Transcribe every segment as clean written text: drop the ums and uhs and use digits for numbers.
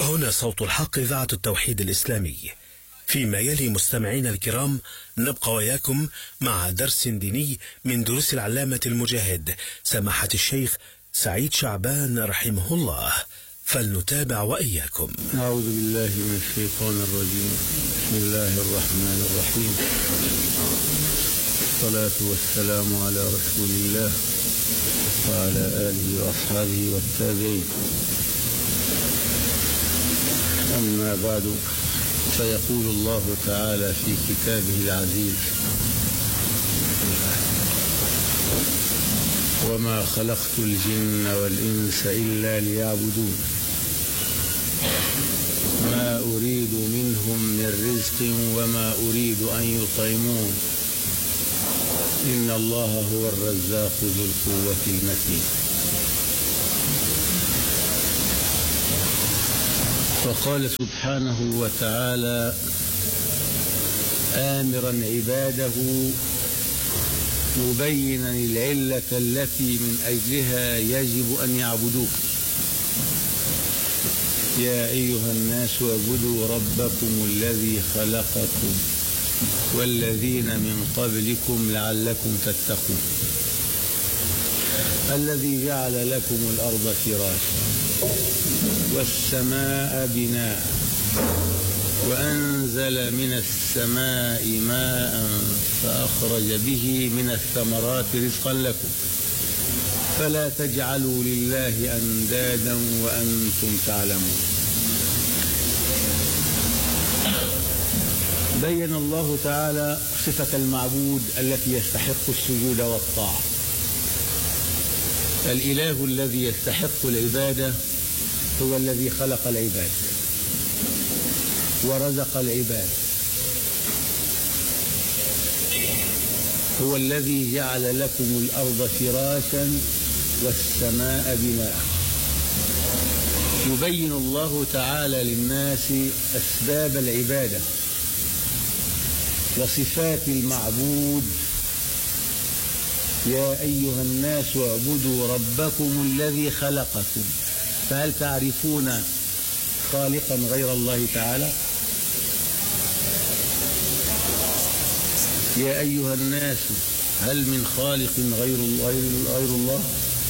وهنا صوت الحق إذاعة التوحيد الإسلامي. فيما يلي مستمعين الكرام نبقى وياكم مع درس ديني من دروس العلامة المجاهد سماحة الشيخ سعيد شعبان رحمه الله، فلنتابع وإياكم. أعوذ بالله من الشيطان الرجيم. بسم الله الرحمن الرحيم. الصلاة والسلام على رسول الله وعلى آله وأصحابه والتابعين. أما بعد، فيقول الله تعالى في كتابه العزيز: وما خلقت الجن والإنس إلا ليعبدون ما أريد منهم من رزق وما أريد أن يطعمون إن الله هو الرزاق ذو القوة المتين. وقال سبحانه وتعالى آمرا عباده مبينا العلة التي من أجلها يجب أن يعبدوه: يا أيها الناس اعبدوا ربكم الذي خلقكم والذين من قبلكم لعلكم تتقون الذي جعل لكم الأرض فراشا والسماء بناء وأنزل من السماء ماء فأخرج به من الثمرات رزقا لكم فلا تجعلوا لله أندادا وأنتم تعلمون. بين الله تعالى صفة المعبود التي يستحق السجود والطاعة. الإله الذي يستحق العبادة هو الذي خلق العباد ورزق العباد، هو الذي جعل لكم الأرض فراشا والسماء بناء. يبين الله تعالى للناس أسباب العبادة وصفات المعبود: يا أيها الناس اعبدوا ربكم الذي خلقكم. فهل تعرفون خالقا غير الله تعالى؟ يا أيها الناس هل من خالق غير الله؟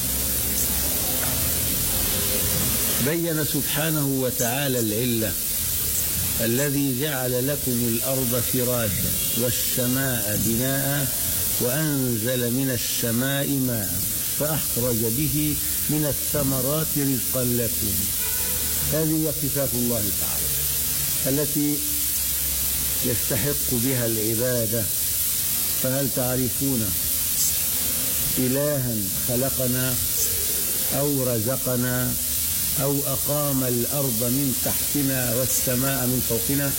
بين سبحانه وتعالى العلة: الذي جعل لكم الأرض فراشا والسماء بناء وأنزل من السماء ماء فأخرج به من الثمرات رزقا لكم. هذه صفات الله تعالى التي يستحق بها العبادة. فهل تعرفون إلها خلقنا أو رزقنا أو أقام الأرض من تحتنا والسماء من فوقنا؟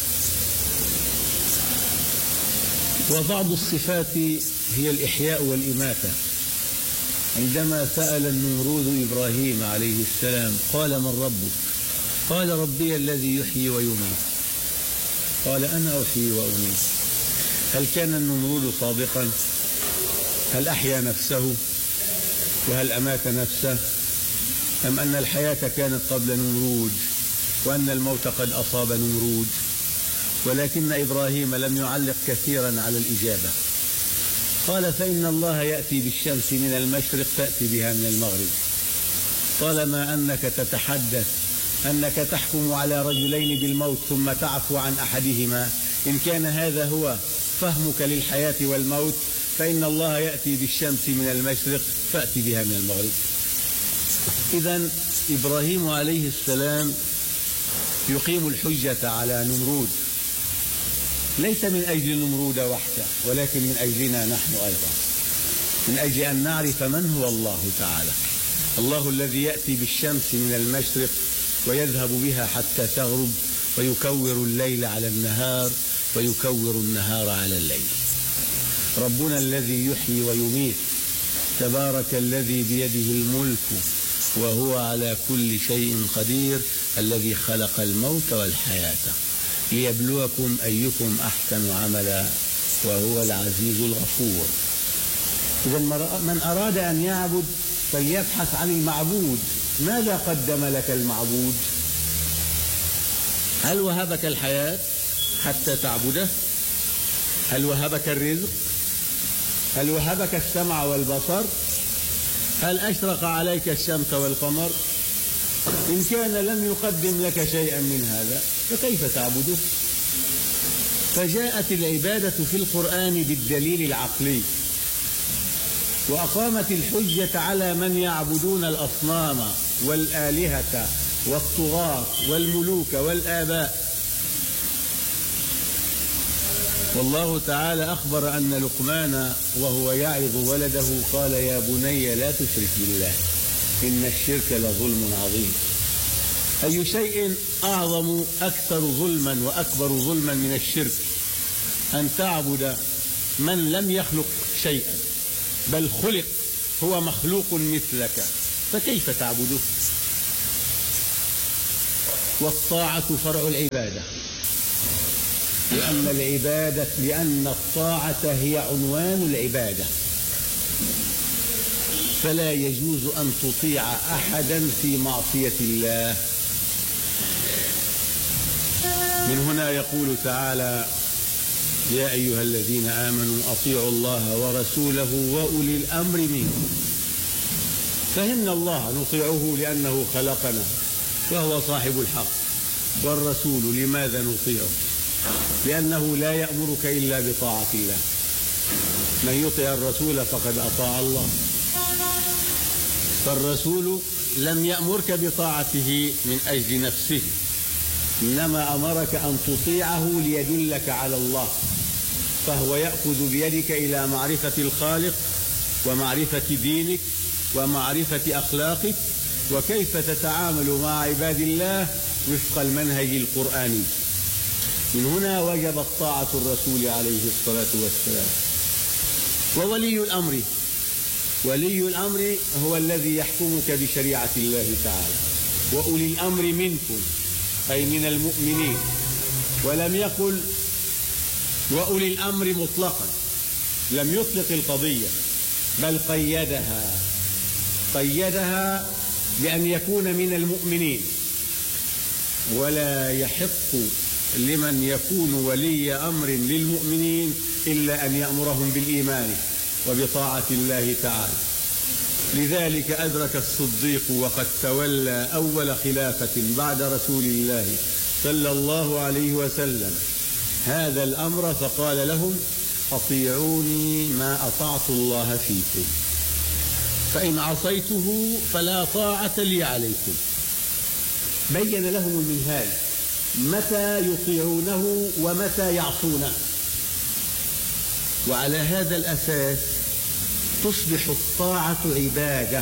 وبعض الصفات هي الإحياء والإماتة. عندما سأل النمرود إبراهيم عليه السلام: قال من ربك؟ قال ربي الذي يحيي ويميت. قال أنا أحيي وأميت. هل كان النمرود صادقا؟ هل أحيا نفسه وهل أمات نفسه؟ أم أن الحياة كانت قبل نمرود وأن الموت قد أصاب نمرود؟ ولكن إبراهيم لم يعلق كثيرا على الإجابة. قال: فإن الله يأتي بالشمس من المشرق فأتي بها من المغرب. طالما أنك تتحدث أنك تحكم على رجلين بالموت ثم تعفو عن أحدهما، إن كان هذا هو فهمك للحياة والموت فإن الله يأتي بالشمس من المشرق فأتي بها من المغرب. إذن إبراهيم عليه السلام يقيم الحجة على نمرود، ليس من أجل نمرود وحده ولكن من أجلنا نحن أيضا، من أجل أن نعرف من هو الله تعالى. الله الذي يأتي بالشمس من المشرق ويذهب بها حتى تغرب ويكور الليل على النهار ويكور النهار على الليل. ربنا الذي يحيي ويميت، تبارك الذي بيده الملك وهو على كل شيء قدير، الذي خلق الموت والحياة ليبلوكم أيكم أحسن عملا وهو العزيز الغفور. إذا من أراد أن يعبد فليبحث عن المعبود. ماذا قدم لك المعبود؟ هل وهبك الحياة حتى تعبده؟ هل وهبك الرزق؟ هل وهبك السمع والبصر؟ هل أشرق عليك الشمس والقمر؟ إن كان لم يقدم لك شيئا من هذا فكيف تعبده؟ فجاءت العبادة في القرآن بالدليل العقلي، وأقامت الحجة على من يعبدون الأصنام والآلهة والطغاة والملوك والآباء. والله تعالى أخبر أن لقمان وهو يعظ ولده قال يا بني لا تشرك بالله إن الشرك لظلم عظيم. أي شيء أعظم أكثر ظلما وأكبر ظلما من الشرك أن تعبد من لم يخلق شيئا بل خلق، هو مخلوق مثلك، فكيف تعبده؟ والطاعة فرع العبادة، لأن الطاعة هي عنوان العبادة، فلا يجوز أن تطيع أحدا في معصية الله. من هنا يقول تعالى يا أيها الذين آمنوا أطيعوا الله ورسوله وأولي الأمر منكم. فهمنا الله نطيعه لأنه خلقنا وهو صاحب الحق، والرسول لماذا نطيعه؟ لأنه لا يأمرك إلا بطاعة الله، من يطيع الرسول فقد أطاع الله. فالرسول لم يأمرك بطاعته من أجل نفسه، إنما أمرك أن تطيعه ليدلك على الله، فهو يأخذ بيدك إلى معرفة الخالق ومعرفة دينك ومعرفة أخلاقك وكيف تتعامل مع عباد الله وفق المنهج القرآني. من هنا وجبت طاعة الرسول عليه الصلاة والسلام. وولي الأمر، ولي الأمر هو الذي يحكمك بشريعة الله تعالى. وأولي الأمر منكم أي من المؤمنين، ولم يقل وأولي الأمر مطلقا، لم يطلق القضية بل قيدها بأن يكون من المؤمنين. ولا يحق لمن يكون ولي أمر للمؤمنين إلا أن يأمرهم بالإيمان وبطاعة الله تعالى. لذلك أدرك الصديق وقد تولى أول خلافة بعد رسول الله صلى الله عليه وسلم هذا الأمر فقال لهم أطيعوني ما أطعت الله فيكم، فإن عصيته فلا طاعة لي عليكم. بين لهم المنهاج متى يطيعونه ومتى يعصونه، وعلى هذا الأساس تصبح الطاعة عبادة.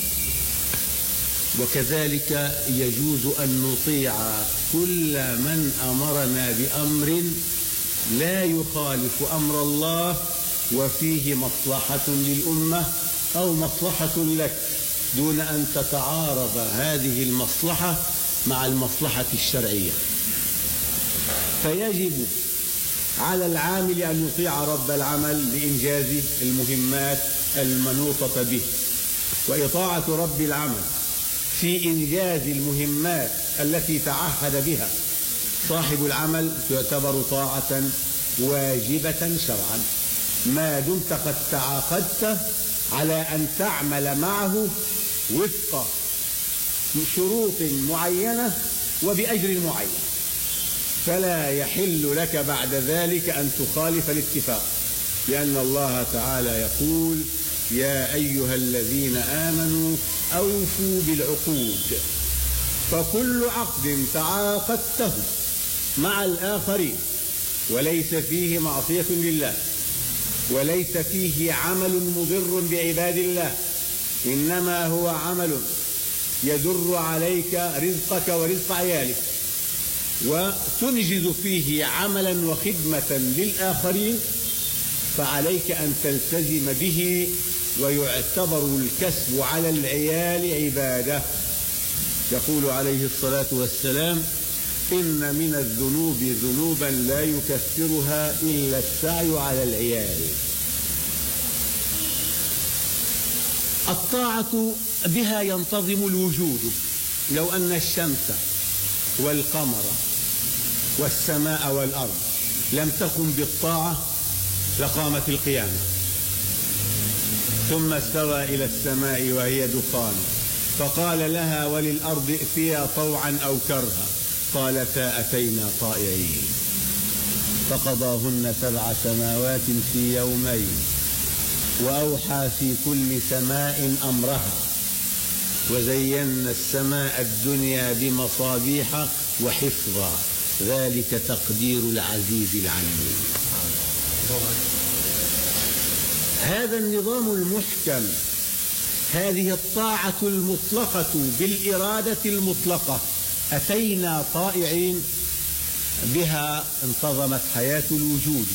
وكذلك يجوز أن نطيع كل من أمرنا بأمر لا يخالف أمر الله وفيه مصلحة للأمة أو مصلحة لك، دون أن تتعارض هذه المصلحة مع المصلحة الشرعية. فيجب على العامل أن يطيع رب العمل لإنجاز المهمات المنوطة به، وإطاعة رب العمل في إنجاز المهمات التي تعهد بها صاحب العمل تعتبر طاعة واجبة شرعا، ما دمت قد تعاقدت على أن تعمل معه وفق شروط معينة وبأجر معين، فلا يحل لك بعد ذلك أن تخالف الاتفاق، لأن الله تعالى يقول يا أيها الذين آمنوا أوفوا بالعقود. فكل عقد تعاقدته مع الآخرين وليس فيه معصية لله وليس فيه عمل مضر بعباد الله، إنما هو عمل يدر عليك رزقك ورزق عيالك، وتنجز فيه عملا وخدمة للآخرين، فعليك أن تلتزم به، ويعتبر الكسب على العيال عبادة. يقول عليه الصلاة والسلام إن من الذنوب ذنوبا لا يكفرها إلا السعي على العيال. الطاعة بها ينتظم الوجود. لو أن الشمس والقمر والسماء والأرض لم تقم بالطاعة لقامت القيامة. ثم استوى إلى السماء وهي دخان فقال لها وللأرض ائتيا طوعا أو كرها قالتا أتينا طائعين فقضاهن 7 سماوات في يومين وأوحى في كل سماء أمرها وزينا السماء الدنيا بمصابيح وحفظا ذلك تقدير العزيز العليم. هذا النظام المحكم، هذه الطاعة المطلقة بالإرادة المطلقة أتينا طائعين، بها انتظمت حياة الوجود.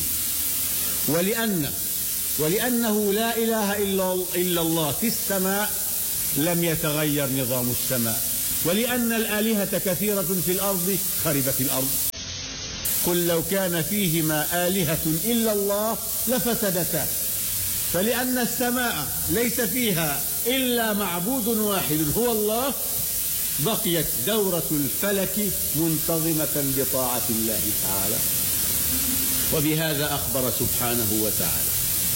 ولأنه لا إله إلا الله في السماء لم يتغير نظام السماء، ولأن الآلهة كثيرة في الأرض خربت الأرض. قل لو كان فيهما آلهة إلا الله لفسدتا، فلأن السماء ليس فيها إلا معبود واحد هو الله بقيت دورة الفلك منتظمة بطاعة الله تعالى. وبهذا أخبر سبحانه وتعالى،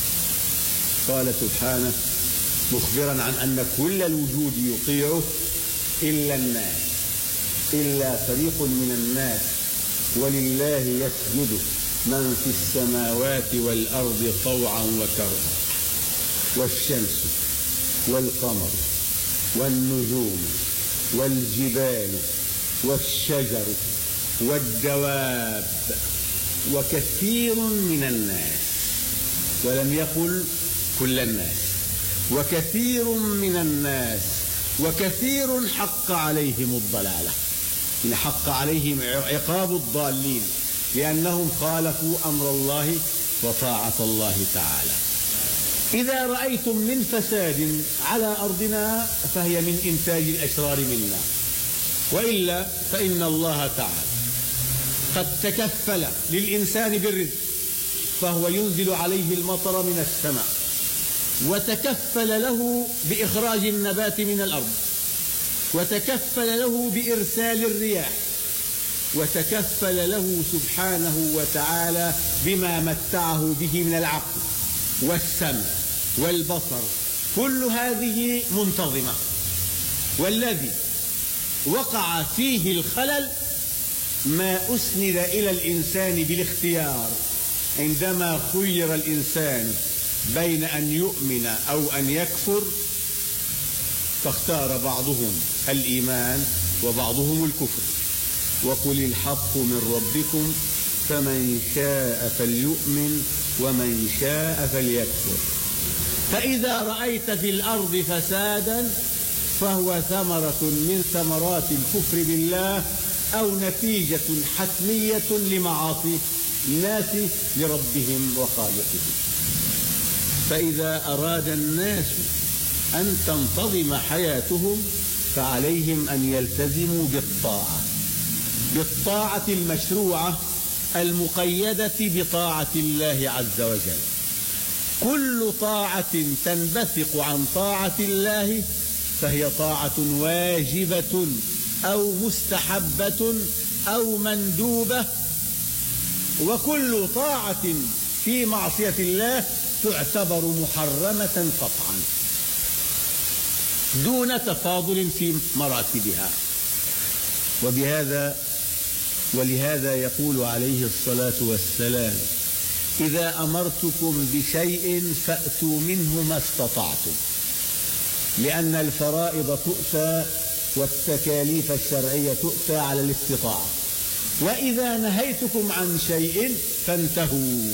قال سبحانه مخبرا عن أن كل الوجود يطيعه إلا الناس، إلا فريق من الناس ولله يسجد من في السماوات والأرض طوعا وكرها والشمس والقمر والنجوم والجبال والشجر والدواب وكثير من الناس، ولم يقل كل الناس، وكثير من الناس، وكثير حق عليهم الضلالة، إن حق عليهم عقاب الضالين لأنهم خالفوا أمر الله وطاعة الله تعالى. إذا رأيتم من فساد على أرضنا فهي من إنتاج الأشرار منا، وإلا فإن الله تعالى قد تكفل للإنسان بالرزق فهو ينزل عليه المطر من السماء، وتكفل له بإخراج النبات من الأرض، وتكفل له بإرسال الرياح، وتكفل له سبحانه وتعالى بما متعه به من العقل والسمع والبصر، كل هذه منتظمة. والذي وقع فيه الخلل ما أسند إلى الإنسان بالاختيار، عندما خير الإنسان بين أن يؤمن أو أن يكفر فاختار بعضهم الإيمان وبعضهم الكفر. وقل الحق من ربكم فمن شاء فليؤمن ومن شاء فليكفر. فإذا رأيت في الأرض فسادا فهو ثمرة من ثمرات الكفر بالله أو نتيجة حتمية لمعاصي الناس لربهم وخالقهم. فإذا أراد الناس أن تنتظم حياتهم فعليهم أن يلتزموا بالطاعة المشروعة المقيدة بطاعة الله عز وجل. كل طاعة تنبثق عن طاعة الله فهي طاعة واجبة أو مستحبة أو مندوبة، وكل طاعة في معصية الله تعتبر محرمة قطعا دون تفاضل في مراتبها. ولهذا يقول عليه الصلاة والسلام إذا أمرتكم بشيء فأتوا منه ما استطعتم، لأن الفرائض تؤتى والتكاليف الشرعية تؤتى على الاستطاعة، وإذا نهيتكم عن شيء فانتهوا.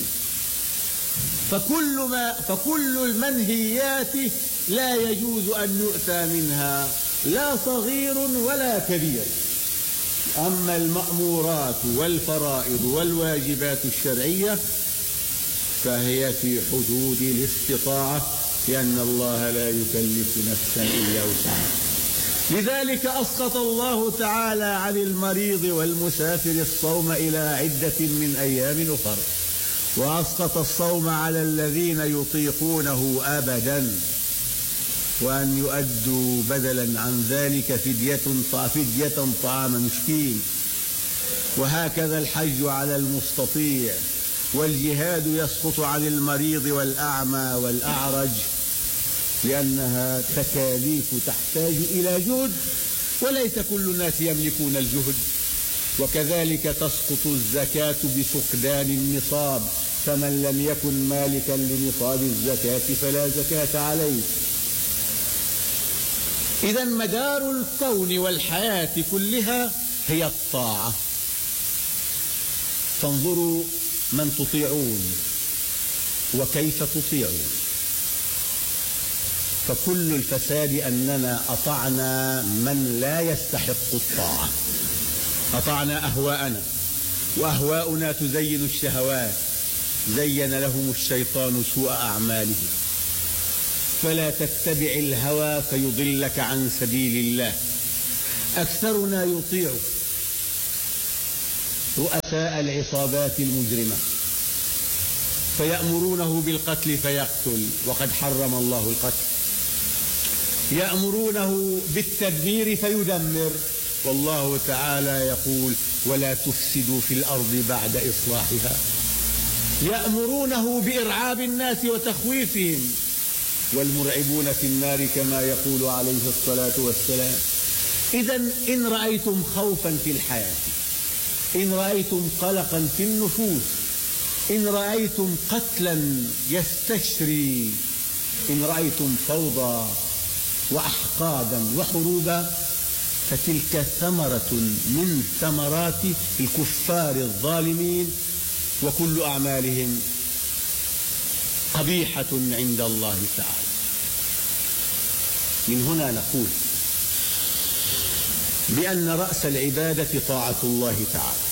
فكل المنهيات لا يجوز أن يؤتى منها لا صغير ولا كبير. أما المأمورات والفرائض والواجبات الشرعية فهي في حدود الاستطاعة، لأن الله لا يكلف نفسا إلا وسعها. لذلك أسقط الله تعالى عن المريض والمسافر الصوم إلى عدة من أيام أخر، وأسقط الصوم على الذين يطيقونه أبدا، وأن يؤدوا بدلا عن ذلك فدية طعام مسكين. وهكذا الحج على المستطيع، والجهاد يسقط عن المريض والأعمى والأعرج، لأنها تكاليف تحتاج إلى جهد، وليس كل الناس يملكون الجهد. وكذلك تسقط الزكاة بفقدان النصاب، فمن لم يكن مالكا لنصاب الزكاة فلا زكاة عليه. إذا مدار الكون والحياة كلها هي الطاعة. فانظروا من تطيعون وكيف تطيعون. فكل الفساد أننا أطعنا من لا يستحق الطاعة، أطعنا أهواءنا، وأهواؤنا تزين الشهوات، زين لهم الشيطان سوء أعمالهم. فلا تتبع الهوى فيضلك عن سبيل الله. أكثرنا يطيع رؤساء العصابات المجرمة، فيأمرونه بالقتل فيقتل وقد حرم الله القتل، يأمرونه بالتدمير فيدمر، والله تعالى يقول ولا تفسدوا في الأرض بعد إصلاحها. يأمرونه بإرعاب الناس وتخويفهم، والمرعبون في النار كما يقول عليه الصلاة والسلام. إذن إن رأيتم خوفا في الحياة، إن رأيتم قلقا في النفوس، إن رأيتم قتلا يستشري، إن رأيتم فوضى وأحقادا وحروبا، فتلك ثمرة من ثمرات الكفار الظالمين، وكل أعمالهم قبيحة عند الله تعالى. من هنا نقول بأن رأس العبادة طاعة الله تعالى،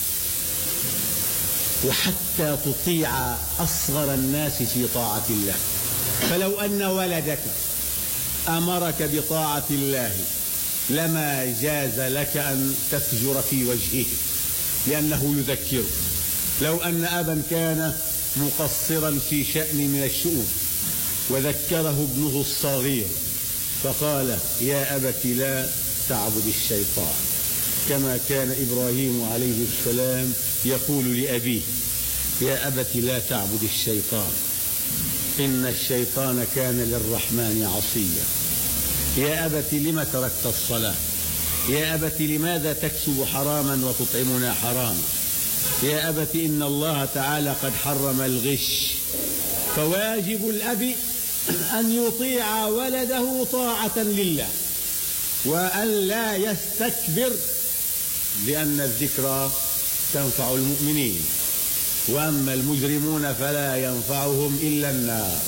وحتى تطيع أصغر الناس في طاعة الله. فلو أن ولدك أمرك بطاعة الله لما جاز لك أن تفجر في وجهه لأنه يذكره. لو أن أبا كان مقصرا في شأن من الشؤون وذكره ابنه الصغير فقال يا أبت لا تعبد الشيطان، كما كان إبراهيم عليه السلام يقول لأبيه يا أبت لا تعبد الشيطان إن الشيطان كان للرحمن عصيا. يا أبت لم تركت الصلاة؟ يا أبت لماذا تكسب حراما وتطعمنا حراما؟ يا أبت إن الله تعالى قد حرم الغش. فواجب الأب أن يطيع ولده طاعة لله، وأن لا يستكبر، لأن الذكرى تنفع المؤمنين، وأما المجرمون فلا ينفعهم إلا النار.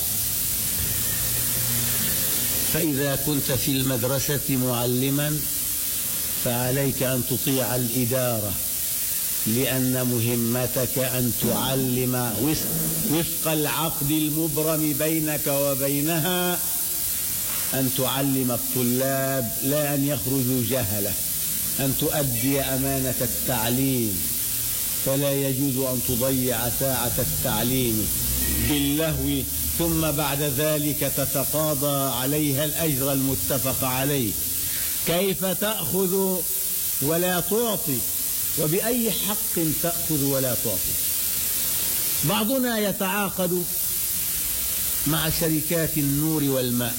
فإذا كنت في المدرسة معلما فعليك أن تطيع الإدارة، لأن مهمتك أن تعلم وفق العقد المبرم بينك وبينها، أن تعلم الطلاب لا أن يخرجوا جهلة، أن تؤدي أمانة التعليم. فلا يجوز أن تضيع ساعة التعليم باللهو ثم بعد ذلك تتقاضى عليها الأجر المتفق عليه. كيف تأخذ ولا تعطي؟ وبأي حق تأخذ ولا تعطي؟ بعضنا يتعاقد مع شركات النور والماء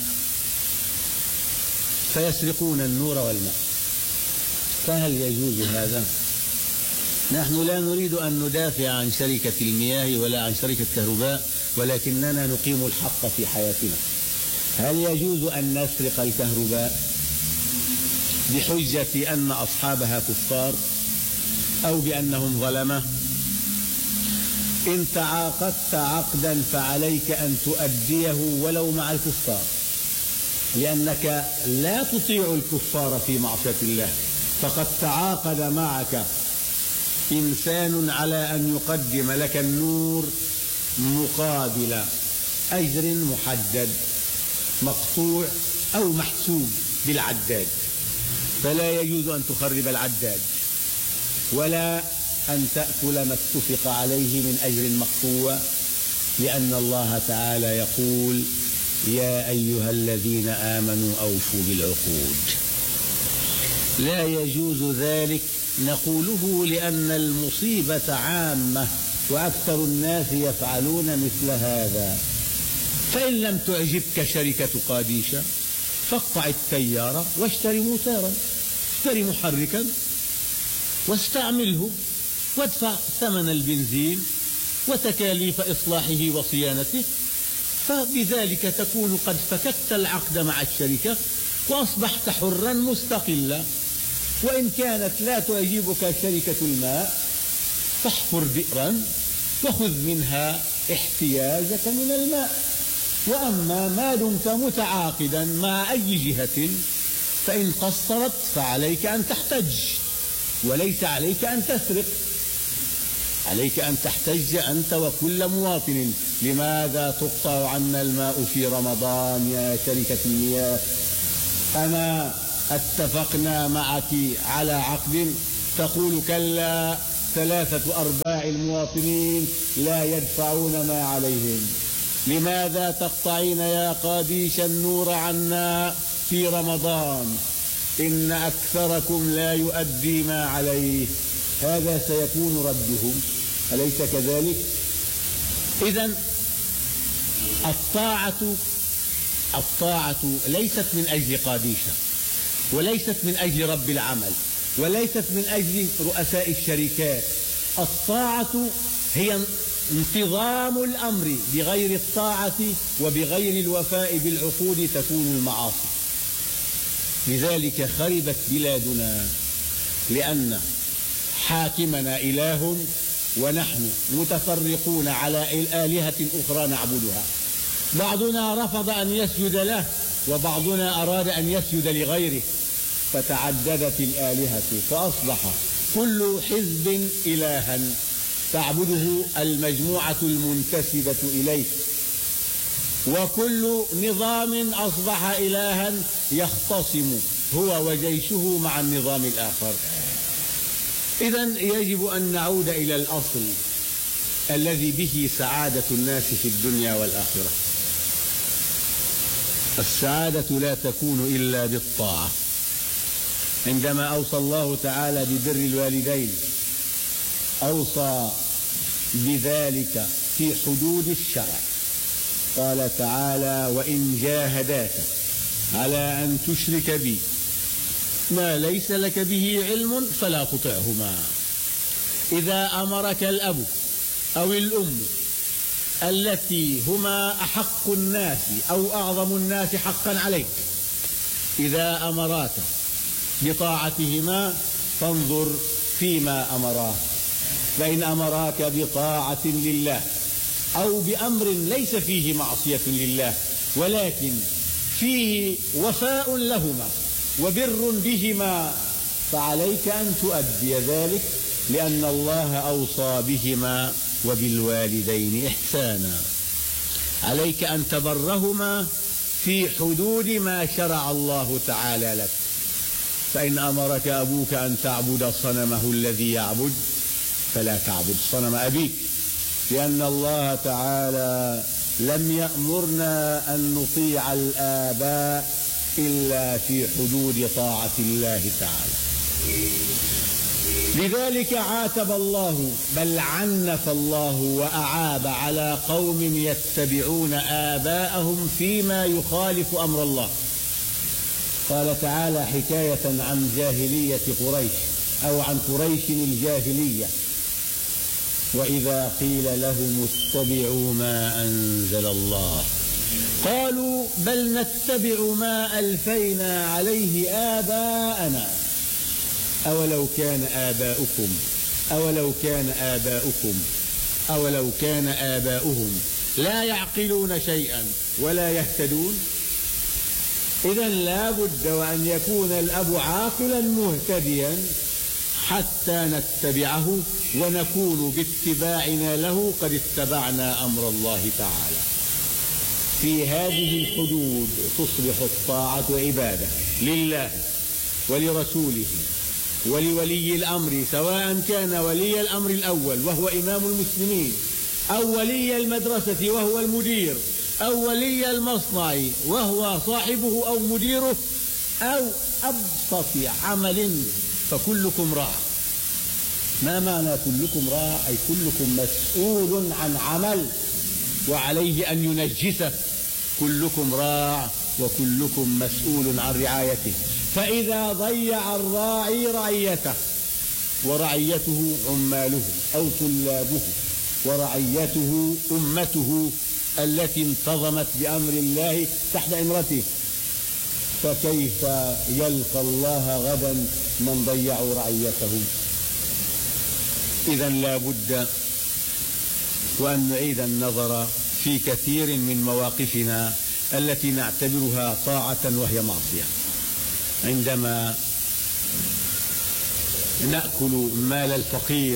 فيسرقون النور والماء، فهل يجوز هذا؟ نحن لا نريد أن ندافع عن شركة المياه ولا عن شركة كهرباء، ولكننا نقيم الحق في حياتنا. هل يجوز أن نسرق الكهرباء بحجة أن أصحابها كفار أو بأنهم ظلمة؟ إن تعاقدت عقدا فعليك أن تؤديه ولو مع الكفار، لأنك لا تطيع الكفار في معصية الله. فقد تعاقد معك إنسان على أن يقدم لك النور مقابل أجر محدد مقطوع أو محسوب بالعداد، فلا يجوز أن تخرب العداد ولا أن تأكل ما اتفق عليه من أجر مقطوع، لأن الله تعالى يقول يا أيها الذين آمنوا أوفوا بالعقود. لا يجوز ذلك نقوله لأن المصيبة عامة وأكثر الناس يفعلون مثل هذا. فإن لم تعجبك شركة قاديشة فاقطع التيار واشتري موتارا، اشتري محركا واستعمله وادفع ثمن البنزين وتكاليف إصلاحه وصيانته، فبذلك تكون قد فككت العقد مع الشركة وأصبحت حرا مستقلا. وإن كانت لا تعجبك شركة الماء فاحفر بئرا وخذ منها احتياجك من الماء. وأما ما دمت متعاقدا مع أي جهة فإن قصرت فعليك أن تحتج، وليس عليك أن تسرق. عليك أن تحتج أنت وكل مواطن. لماذا تقطع عنا الماء في رمضان يا شركة المياه؟ أما اتفقنا معك على عقد تقول كلا 3/4 المواطنين لا يدفعون ما عليهم. لماذا تقطعين يا قاديش النور عنا في رمضان؟ إن أكثركم لا يؤدي ما عليه. هذا سيكون رده، أليس كذلك؟ إذن الطاعة ليست من أجل قاديشة، وليست من أجل رب العمل، وليست من أجل رؤساء الشركات. الطاعة هي انتظام الأمر. بغير الطاعة وبغير الوفاء بالعقود تكون المعاصي. لذلك خربت بلادنا، لأن حاكمنا إله ونحن متفرقون على آلهة أخرى نعبدها. بعضنا رفض أن يسجد له، وبعضنا أراد أن يسجد لغيره، فتعددت الآلهة فأصبح كل حزب إلها تعبده المجموعة المنتسبة إليه، وكل نظام أصبح إلها يختصم هو وجيشه مع النظام الآخر. إذن يجب أن نعود إلى الأصل الذي به سعادة الناس في الدنيا والآخرة. السعادة لا تكون إلا بالطاعة. عندما أوصى الله تعالى ببر الوالدين أوصى بذلك في حدود الشرع. قال تعالى: وإن جاهداك على أن تشرك بي ما ليس لك به علم فلا تطعهما. إذا أمرك الأب أو الأم التي هما أحق الناس أو أعظم الناس حقا عليك، إذا أمراك بطاعتهما فانظر فيما أمراك. فإن أمراك بطاعة لله أو بأمر ليس فيه معصية لله ولكن فيه وفاء لهما وبر بهما فعليك أن تؤدي ذلك، لأن الله أوصى بهما وبالوالدين إحسانا. عليك أن تبرهما في حدود ما شرع الله تعالى لك. فإن أمرك أبوك أن تعبد صنمه الذي يعبد فلا تعبد صنم أبيك، لأن الله تعالى لم يأمرنا أن نطيع الآباء إلا في حدود طاعة الله تعالى. لذلك عاتب الله بل عنف الله وأعاب على قوم يتبعون آباءهم فيما يخالف أمر الله. قال تعالى حكاية عن جاهلية قريش أو عن قريش الجاهلية: وإذا قيل لهم اتبعوا ما أنزل الله قالوا بل نتبع ما ألفينا عليه آباءنا أولو كان آباؤهم لا يعقلون شيئا ولا يهتدون. إذن لا بد وأن يكون الأب عاقلا مهتديا حتى نتبعه ونكون باتباعنا له قد اتبعنا أمر الله تعالى. في هذه الحدود تصبح الطاعة عبادة لله ولرسوله ولولي الأمر، سواء كان ولي الأمر الأول وهو إمام المسلمين، أو ولي المدرسة وهو المدير، أو ولي المصنع وهو صاحبه أو مديره، أو أبسط عمل، فكلكم راع ما معنى كلكم راع؟ أي كلكم مسؤول عن عمل وعليه أن ينجسه. كلكم راع وكلكم مسؤول عن رعايته. فإذا ضيع الراعي رعيته، ورعيته عماله أو طلابه، ورعيته أمته التي انتظمت بأمر الله تحت إمرته، فكيف يلقى الله غدا من ضيعوا رعيته؟ إذن لا بد وأن نعيد النظر في كثير من مواقفنا التي نعتبرها طاعة وهي معصية. عندما نأكل مال الفقير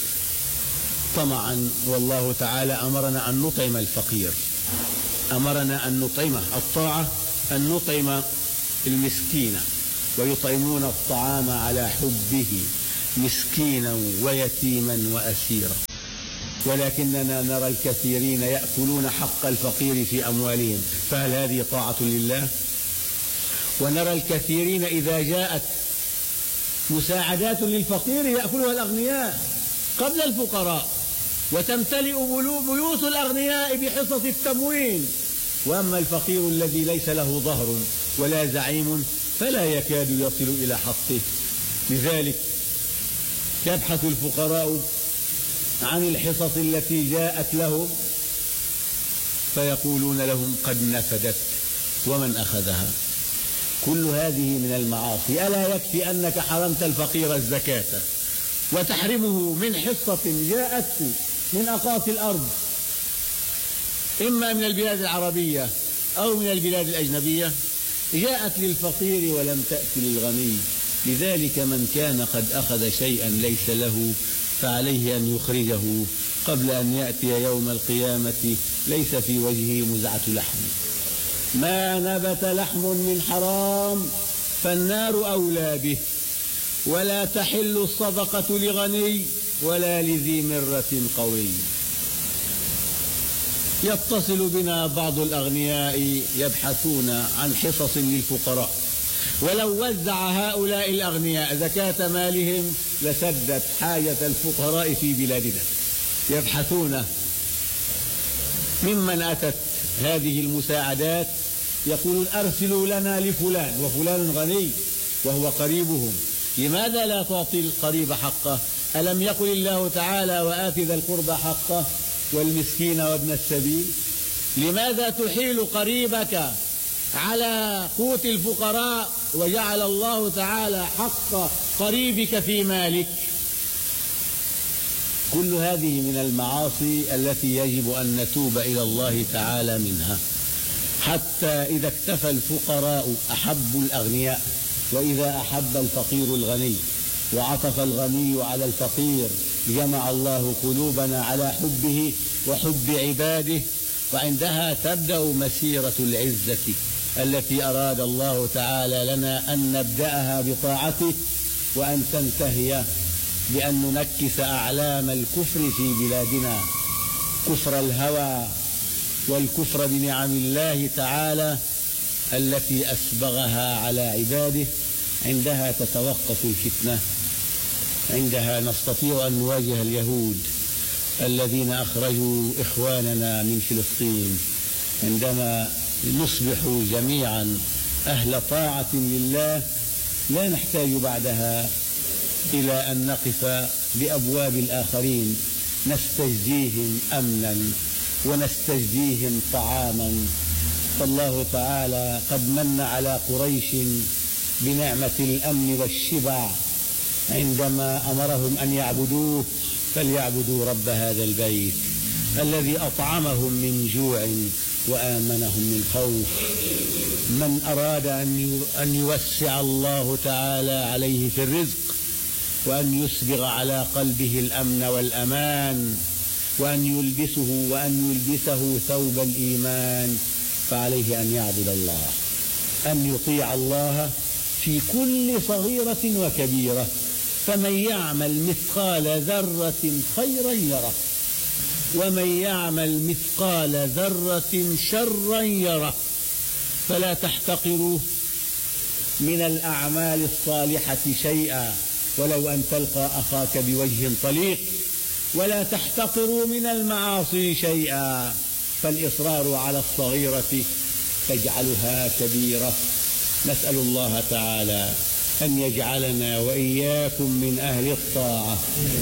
طمعا، والله تعالى أمرنا أن نطعم الفقير، أمرنا أن نطعمه. الطاعة أن نطعم المسكين، ويطعمون الطعام على حبه مسكينا ويتيما وأسيرا. ولكننا نرى الكثيرين يأكلون حق الفقير في أموالهم، فهل هذه طاعة لله؟ ونرى الكثيرين إذا جاءت مساعدات للفقير يأكلها الأغنياء قبل الفقراء، وتمتلئ بيوت الأغنياء بحصص التموين، وأما الفقير الذي ليس له ظهر ولا زعيم فلا يكاد يصل إلى حقه. لذلك يبحث الفقراء عن الحصص التي جاءت لهم فيقولون لهم قد نفدت ومن أخذها. كل هذه من المعاصي. ألا يكفي أنك حرمت الفقير الزكاة وتحرمه من حصة جاءته من أقاصي الأرض، إما من البلاد العربية أو من البلاد الأجنبية، جاءت للفقير ولم تأتي للغني. لذلك من كان قد أخذ شيئا ليس له فعليه أن يخرجه قبل أن يأتي يوم القيامة ليس في وجهه مزعة لحم. ما نبت لحم من حرام فالنار أولى به، ولا تحل الصدقة لغني ولا لذي مرة قوي. يتصل بنا بعض الأغنياء يبحثون عن حصص للفقراء، ولو وزع هؤلاء الأغنياء زكاة مالهم لسدت حاجة الفقراء في بلادنا. يبحثون ممن أتت هذه المساعدات، يقولون أرسلوا لنا لفلان، وفلان غني وهو قريبهم، لماذا لا تعطي القريب حقه؟ ألم يقل الله تعالى وآت ذا القربى حقه والمسكين وابن السبيل؟ لماذا تحيل قريبك على قوت الفقراء وجعل الله تعالى حق قريبك في مالك؟ كل هذه من المعاصي التي يجب أن نتوب إلى الله تعالى منها. حتى إذا اكتفى الفقراء أحبوا الأغنياء، وإذا أحب الفقير الغني وعطف الغني على الفقير جمع الله قلوبنا على حبه وحب عباده، وعندها تبدأ مسيرة العزة التي أراد الله تعالى لنا أن نبدأها بطاعته، وأن تنتهي بأن ننكس أعلام الكفر في بلادنا، كفر الهوى والكفر بنعم الله تعالى التي أسبغها على عباده. عندها تتوقف الفتنة، عندها نستطيع أن نواجه اليهود الذين أخرجوا إخواننا من فلسطين. عندما نصبح جميعا أهل طاعة لله لا نحتاج بعدها إلى أن نقف بأبواب الآخرين نستجديهم أمنا ونستجديهم طعاما. فالله تعالى قد من على قريش بنعمة الأمن والشبع عندما أمرهم أن يعبدوه، فليعبدوا رب هذا البيت الذي أطعمهم من جوع وآمنهم من خوف. من أراد أن يوسع الله تعالى عليه في الرزق، وأن يسبغ على قلبه الأمن والأمان، وأن يلبسه ثوب الإيمان، فعليه أن يعبد الله، أن يطيع الله في كل صغيرة وكبيرة. فمن يعمل مثقال ذرة خيرا يره، ومن يعمل مثقال ذرة شرا يره. فلا تحتقروا من الأعمال الصالحة شيئا، ولو أن تلقى أخاك بوجه طليق. ولا تحتقروا من المعاصي شيئا، فالإصرار على الصغيرة تجعلها كبيرة. نسأل الله تعالى أن يجعلنا وإياكم من أهل الطاعة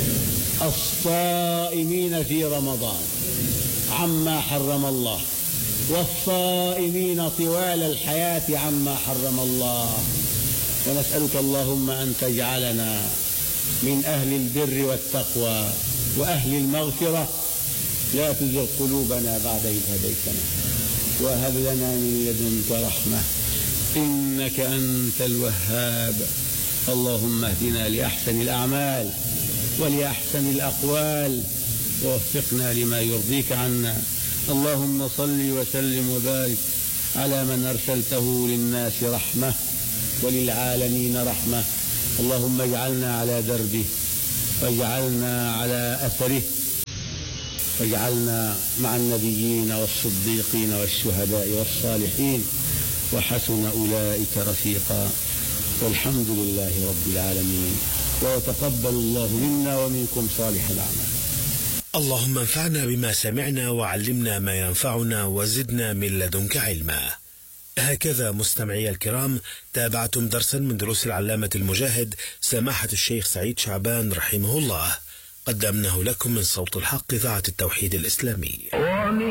الصائمين في رمضان عما حرم الله، والصائمين طوال الحياة عما حرم الله. ونسألك اللهم أن تجعلنا من أهل البر والتقوى وأهل المغفرة. لا تزغ قلوبنا بعد إذ هديتنا وهب لنا من لدنك رحمة إنك أنت الوهاب. اللهم اهدنا لأحسن الأعمال ولأحسن الأقوال ووفقنا لما يرضيك عنا. اللهم صل وسلم وبارك على من أرسلته للناس رحمة وللعالمين رحمة. اللهم اجعلنا على دربه واجعلنا على أثره واجعلنا مع النبيين والصديقين والشهداء والصالحين وحسن أولئك رفيقا. والحمد لله رب العالمين، ويتقبل الله منا ومنكم صالح الأعمال. اللهم انفعنا بما سمعنا وعلمنا ما ينفعنا وزدنا من لدنك علما. هكذا مستمعي الكرام تابعتم درسا من دروس العلامة المجاهد سماحة الشيخ سعيد شعبان رحمه الله، قدمناه لكم من صوت الحق إذاعة التوحيد الإسلامي.